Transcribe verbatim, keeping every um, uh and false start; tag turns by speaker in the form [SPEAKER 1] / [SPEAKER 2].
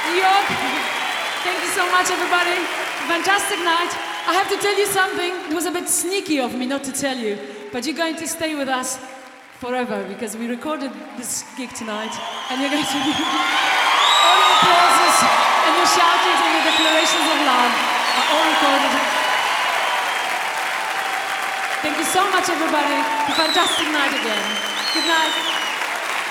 [SPEAKER 1] New York. Thank you so much, everybody. Fantastic night. I have to tell you something. It was a bit sneaky of me not to tell you, but you're going to stay with us forever because we recorded this gig tonight, and you're going to be all the applauses and your shoutings and your declarations of love are all recorded. Thank you so much, everybody. A fantastic night again. Good night.